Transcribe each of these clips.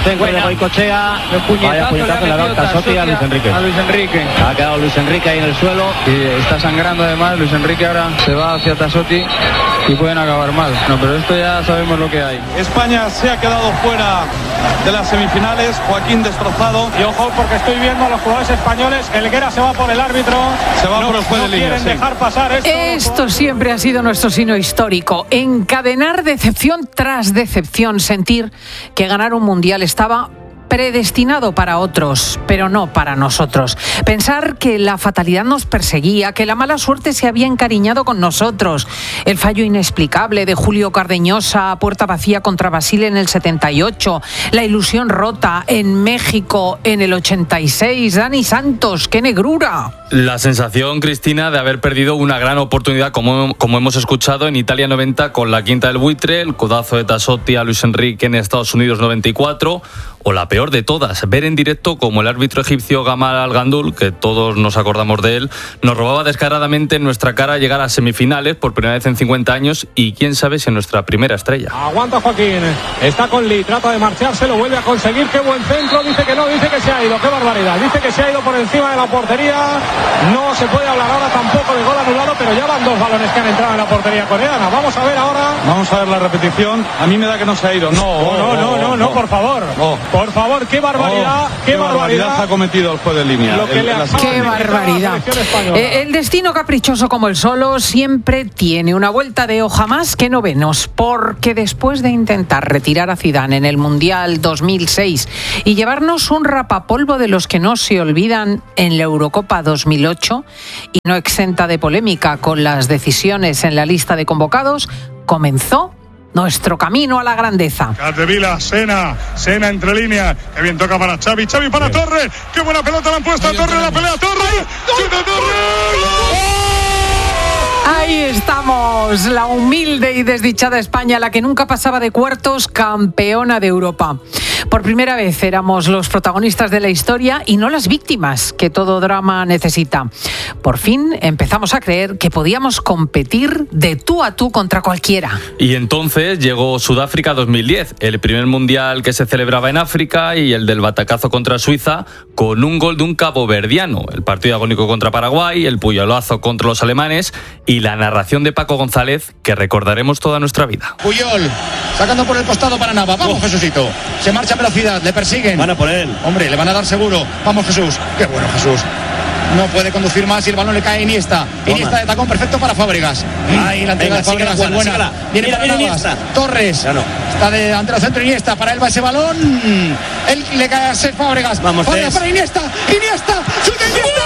centro de Goicoechea. Vaya puñetazo le ha dado Tassotti a Luis Enrique. Ha quedado Luis Enrique ahí en el suelo. Y está sangrando además. Luis Enrique ahora se va hacia Tassotti y pueden acabar mal. No, pero esto ya sabemos lo que hay. España se ha quedado fuera de las semifinales. Joaquín destrozado. Y ojo, porque estoy viendo a los jugadores españoles. Helguera se va por el árbitro. Se va por el juez de línea. Quieren dejar pasar esto. Esto siempre ha sido nuestro signo histórico. Encadenar decepción tras decepción. Sentir que ganar un mundial estaba predestinado para otros, pero no para nosotros. Pensar que la fatalidad nos perseguía, que la mala suerte se había encariñado con nosotros. El fallo inexplicable de Julio Cardeñosa a puerta vacía contra Brasil en el 78. La ilusión rota en México en el 86. Dani Santos, ¡qué negrura! La sensación, Cristina, de haber perdido una gran oportunidad, como hemos escuchado en Italia 90 con la quinta del buitre, el codazo de Tassotti a Luis Enrique en Estados Unidos 94, o la peor de todas, ver en directo como el árbitro egipcio Gamal Al-Gandul, que todos nos acordamos de él, nos robaba descaradamente en nuestra cara llegar a semifinales por primera vez en 50 años y quién sabe si en nuestra primera estrella. Aguanta Joaquín, está con Lee, trata de marcharse, lo vuelve a conseguir, qué buen centro, dice que no, dice que se ha ido, qué barbaridad, dice que se ha ido por encima de la portería. No se puede hablar ahora tampoco de gol anulado, pero ya van dos balones que han entrado en la portería coreana. Vamos a ver ahora. Vamos a ver la repetición. A mí me da que no se ha ido. No, por favor. Por favor, qué barbaridad. Qué barbaridad ha cometido el juez de línea. Qué barbaridad. El destino caprichoso como el solo siempre tiene una vuelta de hoja más que novenos, porque después de intentar retirar a Zidane en el Mundial 2006 y llevarnos un rapapolvo de los que no se olvidan en la Eurocopa 2008, y no exenta de polémica con las decisiones en la lista de convocados, comenzó nuestro camino a la grandeza. Capdevila, Sena entre líneas, que bien toca para Xavi para Torres, qué buena pelota le han puesto a Torres, la pelea Torres, ¡chuta Torres! Ahí estamos, la humilde y desdichada España, la que nunca pasaba de cuartos, campeona de Europa. Por primera vez éramos los protagonistas de la historia y no las víctimas que todo drama necesita. Por fin empezamos a creer que podíamos competir de tú a tú contra cualquiera. Y entonces llegó Sudáfrica 2010, el primer mundial que se celebraba en África y el del batacazo contra Suiza, con un gol de un caboverdiano, el partido agónico contra Paraguay, el puyolazo contra los alemanes y la narración de Paco González que recordaremos toda nuestra vida. Puyol, sacando por el costado para Nava. Vamos, Jesucito. Se marcha a velocidad, le persiguen. Van a por él. Hombre, le van a dar seguro. Vamos, Jesús. Qué bueno, Jesús. No puede conducir más y el balón le cae a Iniesta. Iniesta de tacón perfecto para Fábregas. Ahí la entrega de Fábregas es buena. Viene para Navas. Torres. Ya no. Está delante del centro Iniesta. Para él va ese balón. Él le cae a Cesc Fábregas. Vamos, Fábregas para Iniesta. Iniesta. ¡Chuta Iniesta!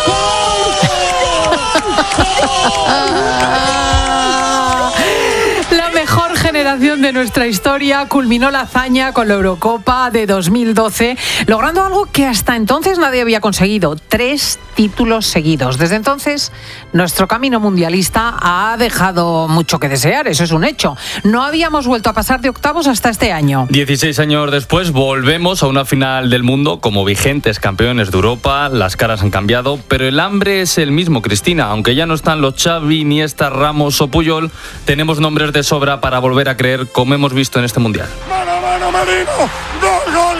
La mejor generación de nuestra historia culminó la hazaña con la Eurocopa de 2012, logrando algo que hasta entonces nadie había conseguido: 3 títulos seguidos. Desde entonces, nuestro camino mundialista ha dejado mucho que desear, eso es un hecho. No habíamos vuelto a pasar de octavos hasta este año. 16 años después volvemos a una final del mundo como vigentes campeones de Europa. Las caras han cambiado, pero el hambre es el mismo, Cristina. Aunque ya no están los Xavi, Iniesta, Ramos o Puyol, tenemos nombres de sobra para volver a creer como hemos visto en este mundial. ¡Mano, Marino! ¡Gol!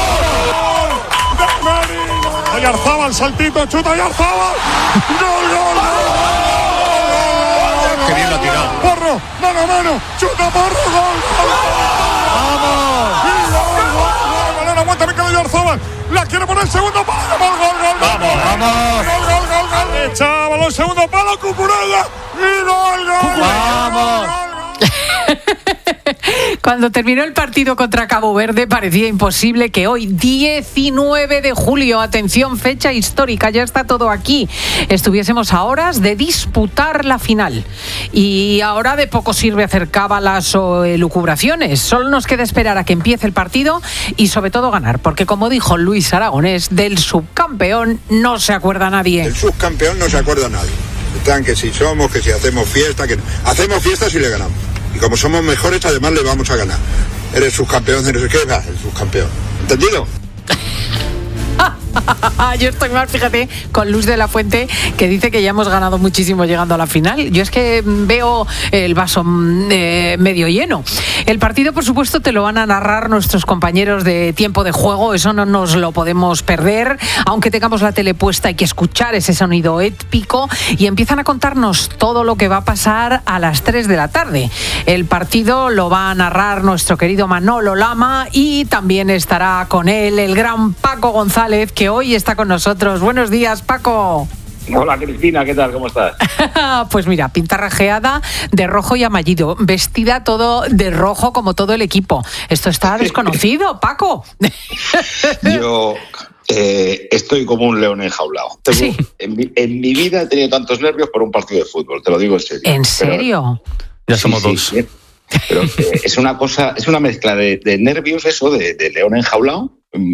¡De Marino! Oyarzábal, saltito, chuta Oyarzábal. ¡Gol! ¡Qué bien lo ha tirado! ¡Porro! ¡Mano! ¡Chuta Porro! ¡Gol! ¡Vamos! ¡Balón aguanta, me queda Oyarzábal! ¡La quiere poner el segundo palo! ¡Gol! ¡Vamos! ¡Gol! ¡Echa balón, segundo palo, Cucurella! ¡Y gol! ¡Vamos! Cuando terminó el partido contra Cabo Verde parecía imposible que hoy, 19 de julio, atención, fecha histórica, ya está todo aquí, estuviésemos a horas de disputar la final. Y ahora de poco sirve hacer cábalas o elucubraciones, solo nos queda esperar a que empiece el partido y sobre todo ganar, porque como dijo Luis Aragonés, del subcampeón no se acuerda nadie. El subcampeón no se acuerda nadie. Están que si somos, que si hacemos fiesta, que hacemos fiesta si le ganamos. Y como somos mejores, además le vamos a ganar. Eres subcampeón de no sé qué, el subcampeón. ¿Entendido? Yo estoy mal, fíjate, con Luz de la Fuente, que dice que ya hemos ganado muchísimo llegando a la final. Yo es que veo el vaso medio lleno. El partido, por supuesto, te lo van a narrar nuestros compañeros de Tiempo de Juego. Eso no nos lo podemos perder. Aunque tengamos la tele puesta, hay que escuchar ese sonido épico. Y empiezan a contarnos todo lo que va a pasar a las 3 de la tarde. El partido lo va a narrar nuestro querido Manolo Lama y también estará con él el gran Paco González, que hoy está con nosotros. Buenos días, Paco. Hola, Cristina, ¿qué tal? ¿Cómo estás? Pues mira, pintarrajeada de rojo y amarillo, vestida todo de rojo como todo el equipo. Esto está desconocido, Paco. Yo estoy como un león enjaulado. Sí. En mi vida he tenido tantos nervios por un partido de fútbol, te lo digo en serio. ¿En serio? Ya somos dos. Sí. Pero es una cosa, es una mezcla de nervios, eso, de león enjaulado,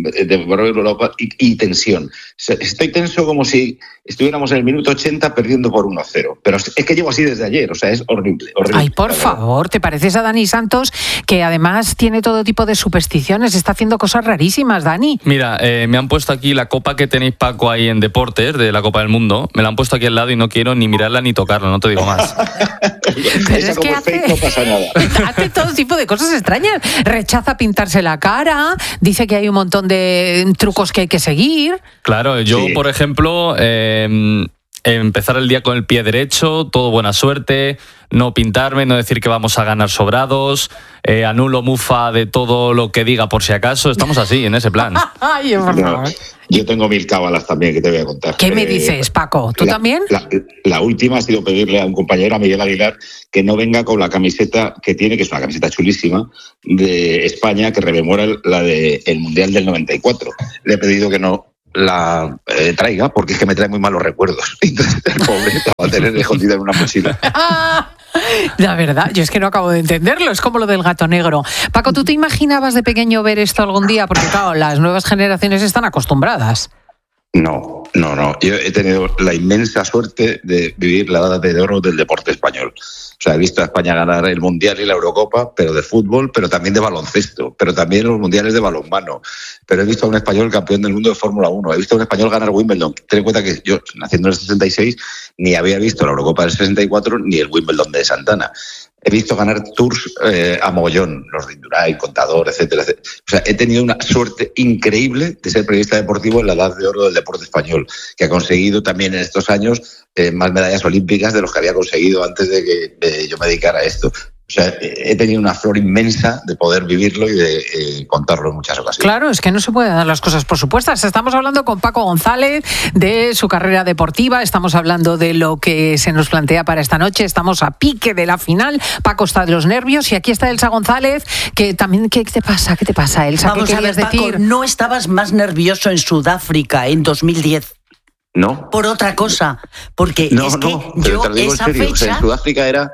y tensión. Estoy tenso como si estuviéramos en el minuto 80 perdiendo por 1-0. Pero es que llevo así desde ayer, o sea, es horrible. Ay, por favor, ¿te pareces a Dani Santos, que además tiene todo tipo de supersticiones? Está haciendo cosas rarísimas, Dani. Mira, me han puesto aquí la copa que tenéis, Paco, ahí en Deportes, de la Copa del Mundo. Me la han puesto aquí al lado y no quiero ni mirarla ni tocarla, no te digo más. Pero es que no pasa nada. Hace todo tipo de cosas extrañas. Rechaza pintarse la cara, dice que hay un montón de trucos que hay que seguir. Claro, yo, por ejemplo, empezar el día con el pie derecho, todo buena suerte, no pintarme, no decir que vamos a ganar sobrados, anulo mufa de todo lo que diga por si acaso. Estamos así, en ese plan. Ay, no, yo tengo 1000 cábalas también que te voy a contar. ¿Qué me dices, Paco? ¿Tú también? La última ha sido pedirle a un compañero, a Miguel Aguilar, que no venga con la camiseta que tiene, que es una camiseta chulísima, de España, que rememora la del Mundial del 94. Le he pedido que no la traiga, porque es que me trae muy malos recuerdos. Entonces el pobre la va a tener escondida en una mochila. La verdad, yo es que no acabo de entenderlo, es como lo del gato negro. Paco, ¿tú te imaginabas de pequeño ver esto algún día? Porque claro, las nuevas generaciones están acostumbradas. No. Yo he tenido la inmensa suerte de vivir la edad de oro del deporte español. O sea, he visto a España ganar el Mundial y la Eurocopa, pero de fútbol, pero también de baloncesto, pero también los mundiales de balonmano. Pero he visto a un español campeón del mundo de Fórmula 1. He visto a un español ganar Wimbledon. Ten en cuenta que yo, naciendo en el 66, ni había visto la Eurocopa del 64 ni el Wimbledon de Santana. He visto ganar tours a mogollón, los de Indurain, Contador, etcétera, etcétera. O sea, he tenido una suerte increíble de ser periodista deportivo en la edad de oro del deporte español, que ha conseguido también en estos años más medallas olímpicas de los que había conseguido antes de que yo me dedicara a esto. O sea, he tenido una flor inmensa de poder vivirlo y de contarlo en muchas ocasiones. Claro, es que no se pueden dar las cosas por supuestas. Estamos hablando con Paco González de su carrera deportiva, estamos hablando de lo que se nos plantea para esta noche, estamos a pique de la final. Paco está de los nervios y aquí está Elsa González, que también, ¿qué te pasa? ¿Qué te pasa, Elsa? Vamos a ver, Paco, ¿no estabas más nervioso en Sudáfrica en 2010? No. Por otra cosa, porque no, es que no, pero te lo digo en serio. fecha... O sea, en Sudáfrica era...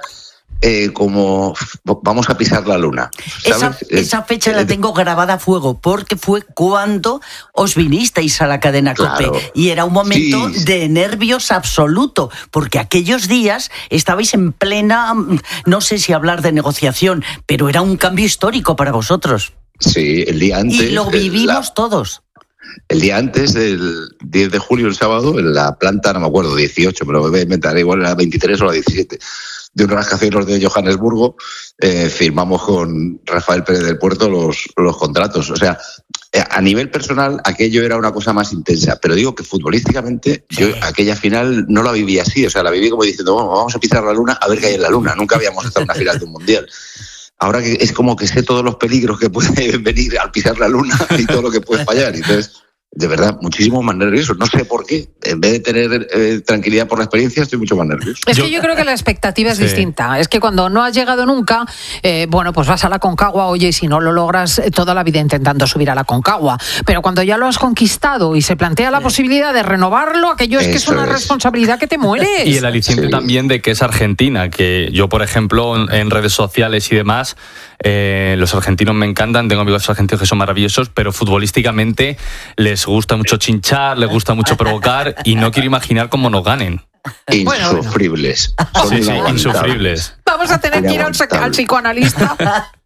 como vamos a pisar la luna, ¿sabes? Esa fecha la tengo grabada a fuego, porque fue cuando os vinisteis a la cadena COPE, claro. Y era un momento de nervios absoluto, porque aquellos días estabais en plena, no sé si hablar de negociación, pero era un cambio histórico para vosotros. Sí, el día antes... Y lo vivimos todos. El día antes del 10 de julio, el sábado, en la planta, no me acuerdo, 18, pero me voy a inventar, igual era 23 o la 17... de unos rascacielos de Johannesburgo, firmamos con Rafael Pérez del Puerto los contratos. O sea, a nivel personal aquello era una cosa más intensa, pero digo que futbolísticamente yo aquella final no la viví así, o sea, la viví como diciendo, bueno, vamos a pisar la luna a ver qué hay en la luna. Nunca habíamos estado en una final de un mundial. Ahora que es como que sé todos los peligros que pueden venir al pisar la luna y todo lo que puede fallar. Entonces, de verdad, muchísimo más nervioso. No sé por qué. En vez de tener tranquilidad por la experiencia, estoy mucho más nervioso. Es que yo creo que la expectativa es distinta. Es que cuando no has llegado nunca, bueno, pues vas a la Concagua, oye, y si no lo logras toda la vida intentando subir a la Concagua. Pero cuando ya lo has conquistado y se plantea la posibilidad de renovarlo, aquello es que es una responsabilidad que te mueres. Y el aliciente también de que es Argentina, que yo, por ejemplo, en redes sociales y demás, los argentinos me encantan, tengo amigos argentinos que son maravillosos, pero futbolísticamente les gusta mucho chinchar, les gusta mucho provocar y no quiero imaginar cómo nos ganen. Insufribles. Sí, insufribles. Vamos a tener que ir al psicoanalista.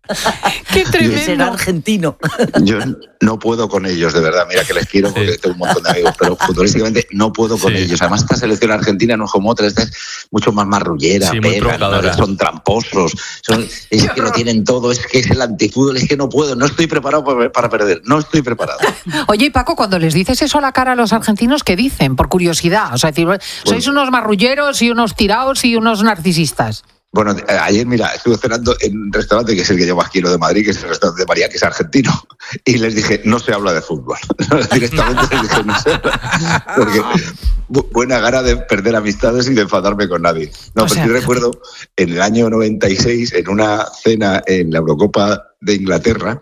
¡Qué tremendo! Será argentino. Yo no puedo con ellos, de verdad. Mira que les quiero porque tengo un montón de amigos, pero futbolísticamente no puedo con ellos. Además, esta selección argentina no es como otras, es mucho más marrullera, son tramposos, es que lo tienen todo, es que es el antifútbol, es que no puedo, no estoy preparado para perder, no estoy preparado. Oye, Paco, cuando les dices eso a la cara a los argentinos, ¿qué dicen? Por curiosidad, o sea, decir, sois unos marrulleros y unos tiraos y unos narcisistas. Bueno, ayer, mira, estuve cenando en un restaurante que es el que yo más quiero de Madrid, que es el restaurante de María, que es argentino, y les dije, no se habla de fútbol. Directamente les dije, no se habla, porque buena gana de perder amistades y de enfadarme con nadie. No, pero sí recuerdo, en el año 96, en una cena en la Eurocopa de Inglaterra,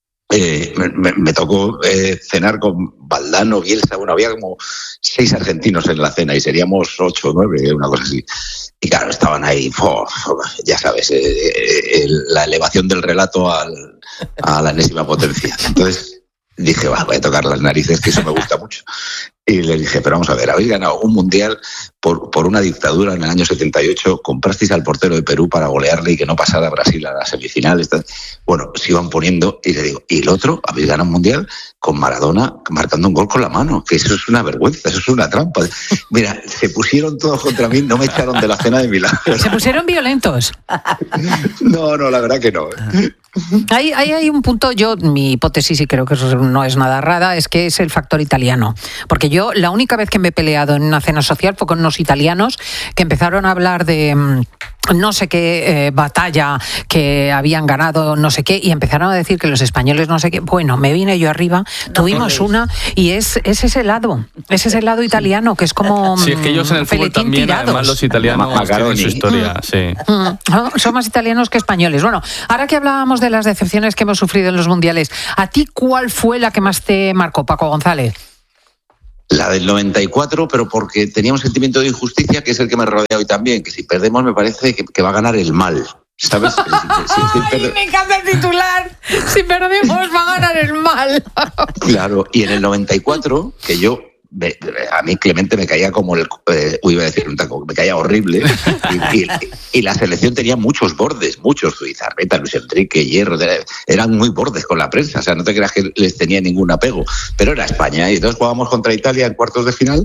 me tocó cenar con Valdano, Bielsa, bueno, había como 6 argentinos en la cena y seríamos 8 o 9, una cosa así. Y claro, estaban ahí, ya sabes, la elevación del relato a la enésima potencia. Entonces dije, voy a tocar las narices, que eso me gusta mucho. Y le dije, pero vamos a ver, habéis ganado un mundial por una dictadura en el año 78, comprasteis al portero de Perú para golearle y que no pasara a Brasil a la semifinal. Bueno, se iban poniendo, y le digo, y el otro, habéis ganado un mundial con Maradona marcando un gol con la mano, que eso es una vergüenza, eso es una trampa. Mira, se pusieron todos contra mí, no me echaron de la cena de Milán. ¿Se pusieron violentos? No, la verdad que no. Hay un punto, mi hipótesis, y creo que eso no es nada rara, es que es el factor italiano. Porque yo, la única vez que me he peleado en una cena social fue con unos italianos que empezaron a hablar de no sé qué batalla que habían ganado, no sé qué, y empezaron a decir que los españoles no sé qué. Bueno, me vine yo arriba, tuvimos una, y es ese lado italiano, que es como sí, es que ellos en el fútbol también, tirados. Además los italianos tienen su historia, sí. Son más italianos que españoles. Bueno, ahora que hablábamos de las decepciones que hemos sufrido en los mundiales, ¿a ti cuál fue la que más te marcó, Paco González? La del 94, pero porque tenía un sentimiento de injusticia que es el que me rodea hoy también, que si perdemos me parece que va a ganar el mal, ¿sabes? Me encanta el titular, si perdemos va a ganar el mal. Claro, y en el 94, que yo... a mí Clemente me caía como iba a decir un taco, me caía horrible y la selección tenía muchos bordes, Zubizarreta, Luis Enrique, Hierro, eran muy bordes con la prensa, o sea, no te creas que les tenía ningún apego, pero era España, y entonces jugábamos contra Italia en cuartos de final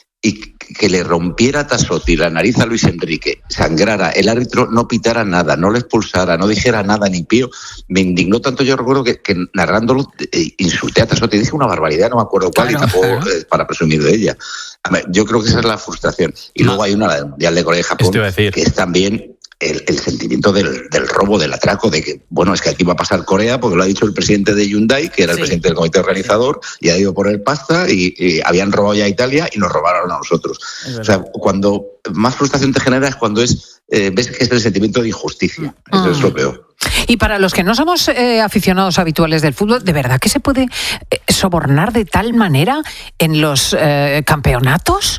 y que le rompiera Tassotti la nariz a Luis Enrique, sangrara, el árbitro no pitara nada, no le expulsara, no dijera nada ni pío, me indignó tanto. Yo recuerdo que narrándolo insulté a Tassotti, dije una barbaridad, no me acuerdo cuál, y tampoco para presumir de ella. Yo creo que esa es la frustración. Y luego hay una, la del Mundial de Corea y Japón, que es también el sentimiento del robo, del atraco, de que, bueno, es que aquí va a pasar Corea, porque lo ha dicho el presidente de Hyundai, que era el presidente del comité organizador, y ha ido por el pasta, y habían robado ya a Italia y nos robaron a nosotros. O sea, cuando más frustración te genera es cuando ves que es el sentimiento de injusticia. Eso es lo peor. Y para los que no somos aficionados habituales del fútbol, ¿de verdad que se puede sobornar de tal manera en los campeonatos?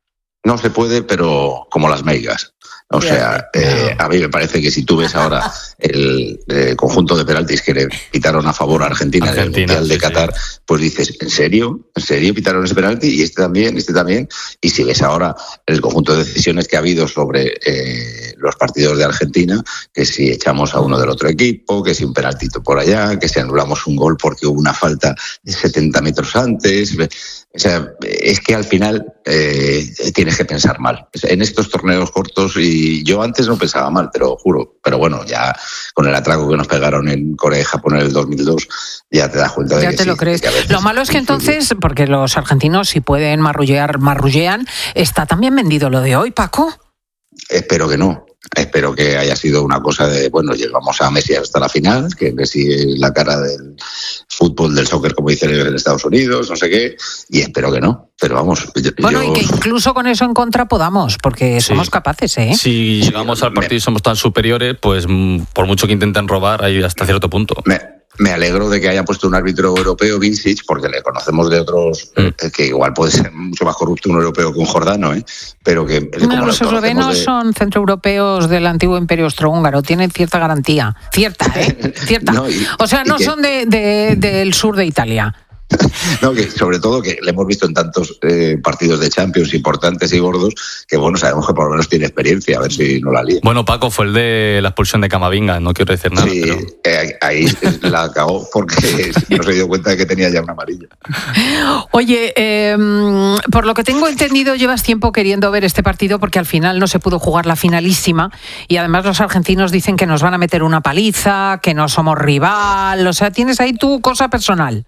No se puede, pero como las meigas. O sea, a mí me parece que si tú ves ahora el conjunto de penaltis que le pitaron a favor a Argentina en el Mundial de Qatar, pues dices, ¿en serio? ¿En serio pitaron ese penalti? Y este también. Y si ves ahora el conjunto de decisiones que ha habido sobre los partidos de Argentina, que si echamos a uno del otro equipo, que si un penaltito por allá, que si anulamos un gol porque hubo una falta de 70 metros antes. O sea, es que al final tienes que pensar mal. En estos torneos cortos, y yo antes no pensaba mal, te lo juro, pero bueno, ya con el atraco que nos pegaron en Corea y Japón en el 2002, ya te das cuenta de que te lo crees. Lo malo es que entonces, porque los argentinos si pueden marrullean, ¿está también vendido lo de hoy, Paco? Espero que no. Espero que haya sido una cosa de, bueno, llegamos a Messi hasta la final, que Messi es la cara del fútbol, del soccer, como dicen en Estados Unidos, no sé qué, y espero que no. Pero vamos, y que incluso con eso en contra podamos, porque somos capaces, ¿eh? Si llegamos al partido y somos tan superiores, pues por mucho que intenten robar, hay hasta cierto punto. Me alegro de que haya puesto un árbitro europeo, Vincic, porque le conocemos de otros que igual puede ser mucho más corrupto un europeo que un jordano, pero que... los eslovenos son centroeuropeos del antiguo Imperio Austrohúngaro, tienen cierta garantía. Cierta. No son del sur de Italia. No, que sobre todo que le hemos visto en tantos partidos de Champions importantes y gordos que, bueno, sabemos que por lo menos tiene experiencia, a ver si no la lía. Bueno, Paco, fue el de la expulsión de Camavinga, no quiero decir nada. Sí, pero... ahí la acabó porque no se dio cuenta de que tenía ya una amarilla. Oye, por lo que tengo entendido, llevas tiempo queriendo ver este partido porque al final no se pudo jugar la finalísima y además los argentinos dicen que nos van a meter una paliza, que no somos rival, o sea, tienes ahí tu cosa personal.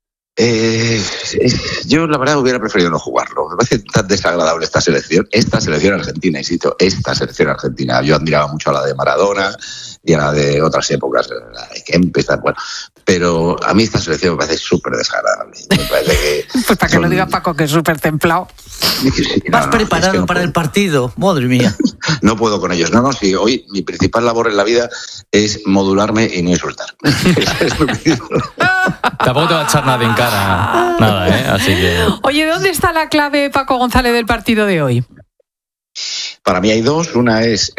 Yo la verdad hubiera preferido no jugarlo. Me parece tan desagradable esta selección argentina, insisto, esta selección argentina. Yo admiraba mucho a la de Maradona y a la de otras épocas, la de Kempes, bueno, pero a mí esta selección me parece súper desagradable. Me parece que pues para que lo diga Paco, que es súper templado. Vas preparado es que para el partido, madre mía. No puedo con ellos. No, sí, hoy mi principal labor en la vida es modularme y no insultar. Tampoco te va a echar nada en cara, nada, así que... Oye, ¿dónde está la clave, Paco González, del partido de hoy? Para mí hay dos. Una es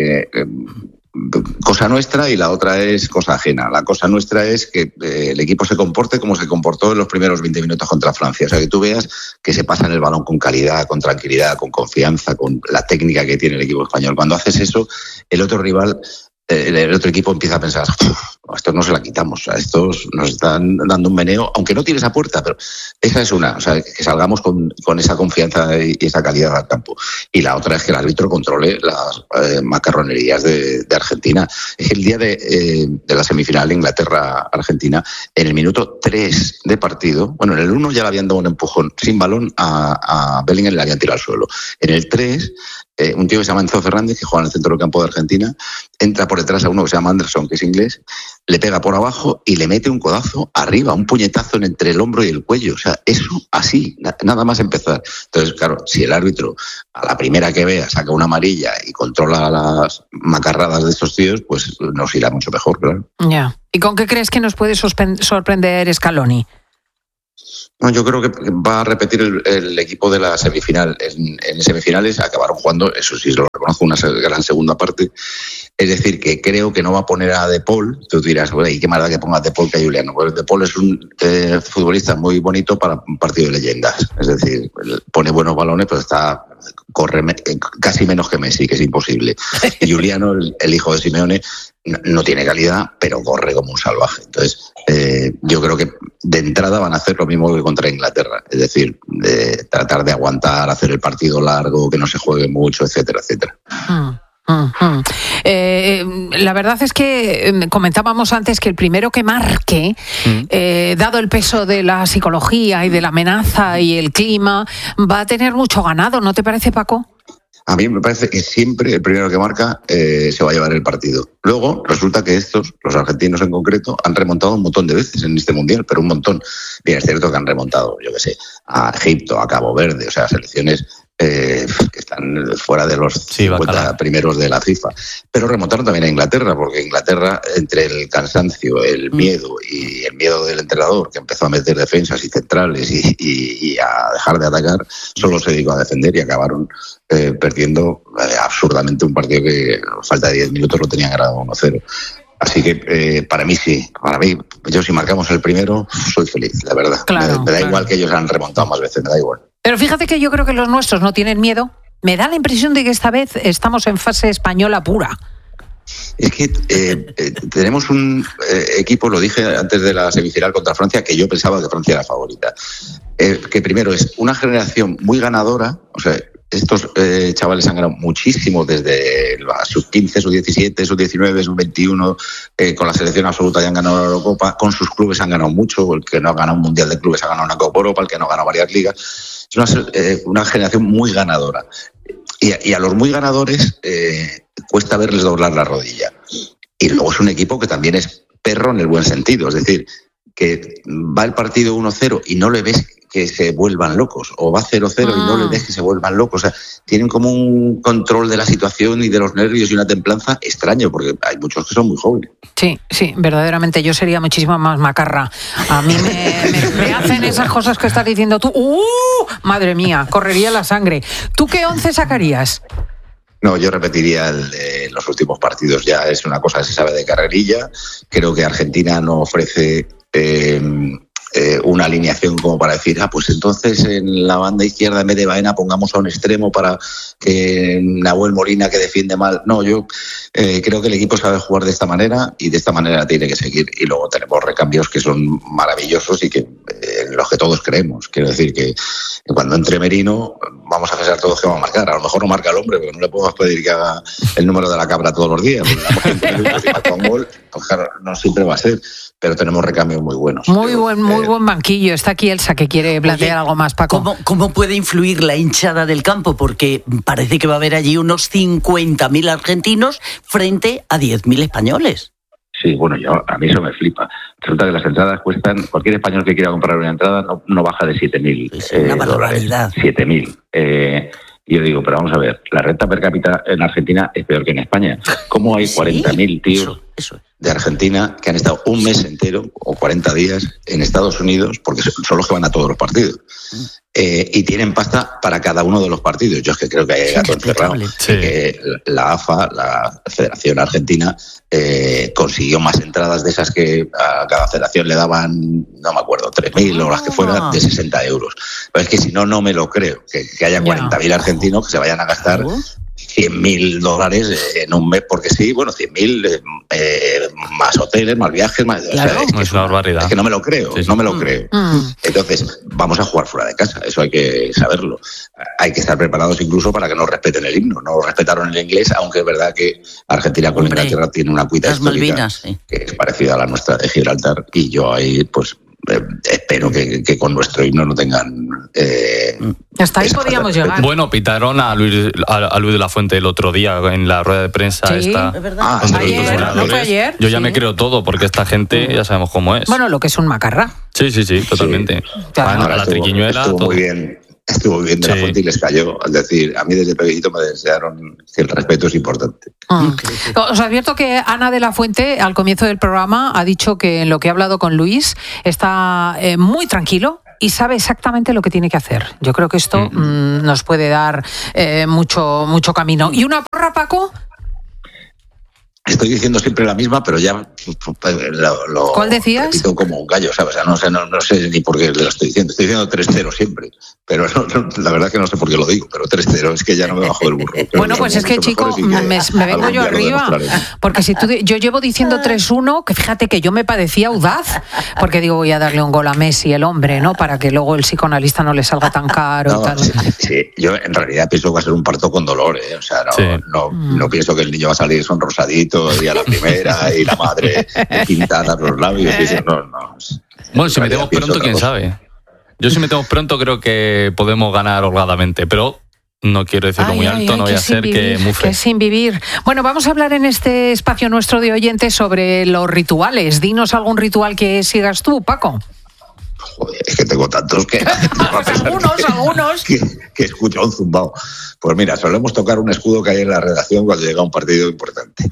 cosa nuestra y la otra es cosa ajena. La cosa nuestra es que el equipo se comporte como se comportó en los primeros 20 minutos contra Francia. O sea, que tú veas que se pasan el balón con calidad, con tranquilidad, con confianza, con la técnica que tiene el equipo español. Cuando haces eso, el otro rival... el otro equipo empieza a pensar, a estos no se la quitamos, a estos nos están dando un meneo, aunque no tires a puerta, pero esa es una, o sea, que salgamos con esa confianza y esa calidad al campo. Y la otra es que el árbitro controle las macarronerías de Argentina. El día de la semifinal Inglaterra-Argentina, en el minuto 3 de partido, bueno, en el 1 ya le habían dado un empujón sin balón a Bellingham, le habían tirado al suelo. En el 3... un tío que se llama Enzo Fernández, que juega en el centro del campo de Argentina, entra por detrás a uno que se llama Anderson, que es inglés, le pega por abajo y le mete un codazo arriba, un puñetazo entre el hombro y el cuello. O sea, eso así, nada más empezar. Entonces, claro, si el árbitro a la primera que vea saca una amarilla y controla las macarradas de estos tíos, pues nos irá mucho mejor, claro. Ya. ¿Y con qué crees que nos puede sorprender Scaloni? No, yo creo que va a repetir el equipo de la semifinal. En semifinales acabaron jugando, eso sí, lo reconozco, una gran segunda parte. Es decir, que creo que no va a poner a De Paul. Tú dirás, bueno, ¿y qué más da que ponga De Paul que a Juliano? Pues De Paul es un futbolista muy bonito para un partido de leyendas. Es decir, pone buenos balones, pero corre casi menos que Messi, que es imposible. Y Juliano, el hijo de Simeone, no tiene calidad, pero corre como un salvaje. Entonces, yo creo que de entrada van a hacer lo mismo que contra Inglaterra. Es decir, de tratar de aguantar, hacer el partido largo, que no se juegue mucho, etcétera, etcétera. La verdad es que comentábamos antes que el primero que marque, dado el peso de la psicología y de la amenaza y el clima, va a tener mucho ganado, ¿no te parece, Paco? A mí me parece que siempre el primero que marca se va a llevar el partido. Luego resulta que los argentinos en concreto, han remontado un montón de veces en este Mundial, pero un montón. Bien, es cierto que han remontado, yo qué sé, a Egipto, a Cabo Verde, o sea, selecciones que están fuera de los 50 primeros de la FIFA. Pero remontaron también a Inglaterra, porque Inglaterra, entre el cansancio, el miedo y el miedo del entrenador, que empezó a meter defensas y centrales y a dejar de atacar, solo se dedicó a defender y acabaron perdiendo absurdamente un partido que a falta de 10 minutos lo tenían ganado 1-0. Así que para mí sí, yo si marcamos el primero, soy feliz, la verdad. Claro, me da igual que ellos han remontado más veces, me da igual. Pero fíjate que yo creo que los nuestros no tienen miedo. Me da la impresión de que esta vez estamos en fase española pura. Es que tenemos un equipo, lo dije antes de la semifinal contra Francia, que yo pensaba que Francia era favorita. Que primero es una generación muy ganadora, o sea, estos chavales han ganado muchísimo desde la sub-15, sub-17, sub-19, sub-21, con la selección absoluta ya han ganado la Eurocopa, con sus clubes han ganado mucho, el que no ha ganado un Mundial de Clubes ha ganado una Copa Europa, el que no ha ganado varias ligas. Es una generación muy ganadora. Y a los muy ganadores cuesta verles doblar la rodilla. Y luego es un equipo que también es perro en el buen sentido, es decir, que va el partido 1-0 y no le ves que se vuelvan locos, o va 0-0 y no le ves que se vuelvan locos. O sea, tienen como un control de la situación y de los nervios y una templanza extraño, porque hay muchos que son muy jóvenes. Sí, verdaderamente, yo sería muchísimo más macarra. A mí me hacen esas cosas que estás diciendo tú. Madre mía, correría la sangre. ¿Tú qué 11 sacarías? No, yo repetiría el de los últimos partidos. Ya es una cosa que se sabe de carrerilla. Creo que Argentina no ofrece una alineación como para decir, pues entonces en la banda izquierda en vez de Baena pongamos a un extremo para que Nahuel Molina, que defiende mal. No, yo creo que el equipo sabe jugar de esta manera y de esta manera tiene que seguir. Y luego tenemos recambios que son maravillosos y que en los que todos creemos. Quiero decir que cuando entre Merino vamos a pensar todos que va a marcar. A lo mejor no marca el hombre, porque no le podemos pedir que haga el número de la cabra todos los días. Porque damos 5 minutos y marca un gol, pues claro, no siempre va a ser. Pero tenemos recambios muy buenos. Muy buen banquillo. Está aquí Elsa, que quiere plantear algo más, Paco. ¿Cómo puede influir la hinchada del campo? Porque parece que va a haber allí unos 50.000 argentinos frente a 10.000 españoles. Sí, bueno, a mí eso me flipa. Resulta que las entradas cuestan, cualquier español que quiera comprar una entrada no baja de 7.000 es una barbaridad. 7.000. Y yo digo, pero vamos a ver, la renta per cápita en Argentina es peor que en España. ¿Cómo hay 40.000 tíos de Argentina que han estado un mes entero o 40 días en Estados Unidos, porque son los que van a todos los partidos, y tienen pasta para cada uno de los partidos? Yo es que creo que hay gato encerrado. Que la AFA, la Federación Argentina, consiguió más entradas de esas que a cada federación le daban, no me acuerdo, 3.000 o las que fueran, de 60 euros. Pero es que si no, no me lo creo, que haya 40.000 argentinos que se vayan a gastar $100.000 en un mes, porque sí, bueno, 100.000 más hoteles, más viajes, más... Claro. O sea, es una barbaridad. Es que no me lo creo, no me lo creo. Entonces, vamos a jugar fuera de casa, eso hay que saberlo. Hay que estar preparados incluso para que no respeten el himno. No respetaron el inglés, aunque es verdad que Argentina con Inglaterra tiene una cuita histórica Malvinas, que es parecida a la nuestra de Gibraltar, y yo ahí, pues... espero que con nuestro himno no tengan... Hasta ahí podíamos llegar. Bueno, pitaron a Luis de la Fuente el otro día en la rueda de prensa. Sí, es verdad. ¿No fue ayer? Yo ya me creo todo, porque esta gente ya sabemos cómo es. Bueno, lo que es un macarrá. Sí, totalmente. Claro. La triquiñuela... Estuvo muy bien. Estuvo bien de la Fuente y les cayó. Al decir, a mí desde pequeñito me desearon que el respeto es importante. Os advierto que Ana de la Fuente, al comienzo del programa, ha dicho que en lo que ha hablado con Luis está muy tranquilo y sabe exactamente lo que tiene que hacer. Yo creo que esto nos puede dar mucho camino. ¿Y una porra, Paco? Estoy diciendo siempre la misma, pero ya lo ¿cuál decías? Repito como un gallo, ¿sabes? O sea, no sé ni por qué lo estoy diciendo. Estoy diciendo 3-0 siempre, pero la verdad que no sé por qué lo digo, pero 3-0 es que ya no me bajo del burro. Bueno, pues es que, chico, me vengo yo arriba, porque si yo llevo diciendo 3-1, que fíjate que yo me parecía audaz, porque digo, voy a darle un gol a Messi, el hombre, ¿no? Para que luego el psicoanalista no le salga tan caro. No, y tal. Sí, yo en realidad pienso que va a ser un parto con dolor, ¿eh? O sea, no pienso que el niño va a salir sonrosadito y a la primera y la madre pintada los labios. Bueno, si metemos pronto, quién sabe. Yo si metemos pronto creo que podemos ganar holgadamente, pero no quiero decirlo muy alto, no voy a ser que mufe. Que sin vivir. Bueno, vamos a hablar en este espacio nuestro de oyentes sobre los rituales. Dinos algún ritual que sigas tú, Paco. Joder, es que tengo tantos que... algunos. Que escucho un zumbao. Pues mira, solemos tocar un escudo que hay en la redacción cuando llega un partido importante.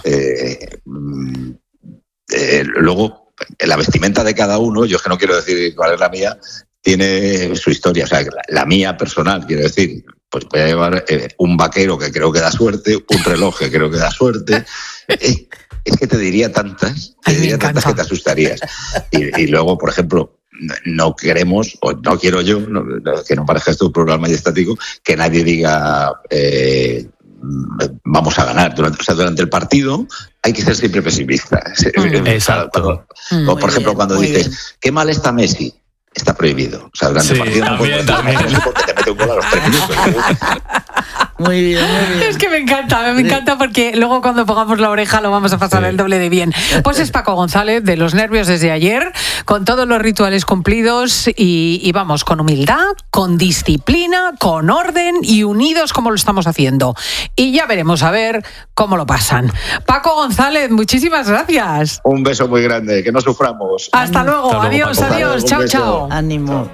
Luego, la vestimenta de cada uno, yo es que no quiero decir cuál es la mía, tiene su historia. O sea, la mía personal, quiero decir, pues voy a llevar un vaquero que creo que da suerte, un reloj que creo que da suerte... Es que te diría tantas que te asustarías. Y luego, por ejemplo, no queremos, o no quiero yo, que no parezca esto un programa estático, que nadie diga vamos a ganar. Durante el partido hay que ser siempre pesimista. Exacto. O por ejemplo, cuando dices, qué mal está Messi, está prohibido. O sea, durante el partido también. Porque te mete un gol a los 3 minutos. Muy bien. Es que me encanta porque luego cuando pongamos la oreja lo vamos a pasar el doble de bien. Pues es Paco González, de Los Nervios desde ayer, con todos los rituales cumplidos y vamos, con humildad, con disciplina, con orden y unidos como lo estamos haciendo. Y ya veremos a ver cómo lo pasan. Paco González, muchísimas gracias. Un beso muy grande, que no suframos. Hasta luego, adiós, chao. Ánimo.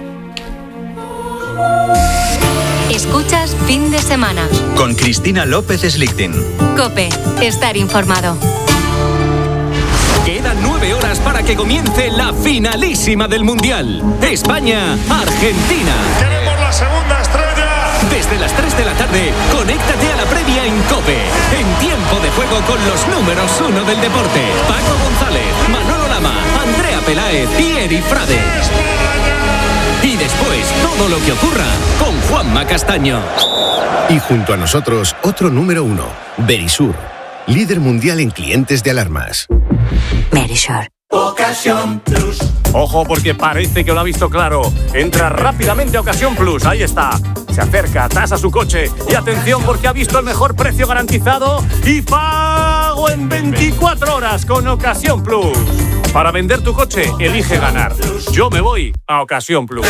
Escuchas Fin de Semana con Cristina López Slichting. COPE, estar informado. Quedan 9 horas para que comience la finalísima del Mundial. España-Argentina. Queremos la segunda estrella. Desde las 3 de la tarde, conéctate a la previa en COPE. En tiempo de juego con los números 1 del deporte. Paco González, Manolo Lama, Andrea Peláez y Eri Frade. Y después, todo lo que ocurra con Juanma Castaño. Y junto a nosotros, otro número 1, Verisur, líder mundial en clientes de alarmas. Verisur. Ocasión Plus. Ojo, porque parece que lo ha visto claro. Entra rápidamente a Ocasión Plus, ahí está. Se acerca, tasa su coche y atención porque ha visto el mejor precio garantizado y pago en 24 horas con Ocasión Plus. Para vender tu coche, elige ganar. Yo me voy a Ocasión Plus.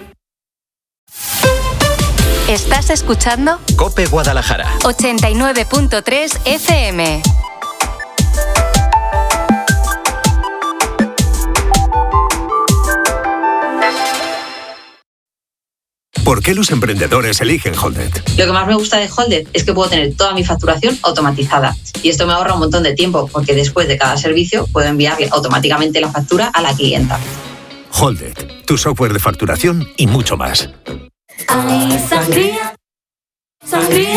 ¿Estás escuchando? COPE Guadalajara. 89.3 FM. ¿Por qué los emprendedores eligen Holded? Lo que más me gusta de Holded es que puedo tener toda mi facturación automatizada y esto me ahorra un montón de tiempo porque después de cada servicio puedo enviarle automáticamente la factura a la clienta. Holded, tu software de facturación y mucho más. Ay, sangría, sangría.